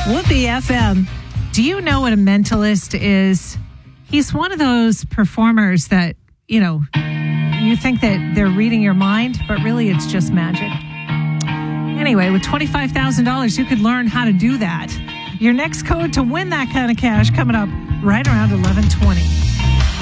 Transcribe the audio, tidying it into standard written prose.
Whoopee FM. Do you know what a mentalist is? He's one of those performers that, you think that they're reading your mind, but really it's just magic. Anyway, with $25,000, you could learn how to do that. Your next code to win that kind of cash coming up right around 11:20.